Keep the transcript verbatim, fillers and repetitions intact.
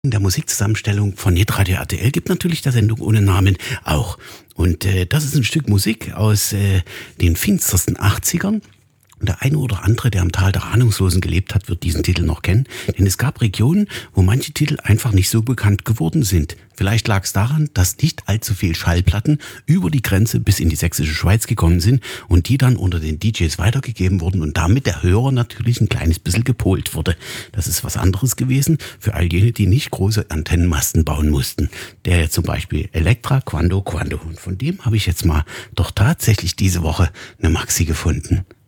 In der Musikzusammenstellung von Hitradio R T L gibt natürlich der Sendung ohne Namen auch. Und äh, das ist ein Stück Musik aus äh, den finstersten achtzigern. Und der eine oder andere, der am Tal der Ahnungslosen gelebt hat, wird diesen Titel noch kennen. Denn es gab Regionen, wo manche Titel einfach nicht so bekannt geworden sind. Vielleicht lag es daran, dass nicht allzu viel Schallplatten über die Grenze bis in die sächsische Schweiz gekommen sind und die dann unter den D Js weitergegeben wurden und damit der Hörer natürlich ein kleines bisschen gepolt wurde. Das ist was anderes gewesen für all jene, die nicht große Antennenmasten bauen mussten. Der jetzt zum Beispiel Elektra Quando Quando. Und von dem habe ich jetzt mal doch tatsächlich diese Woche eine Maxi gefunden.